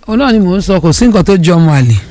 òun náà ni mò ń sọ kò sí nǹkan tó jọ ọmọ àlè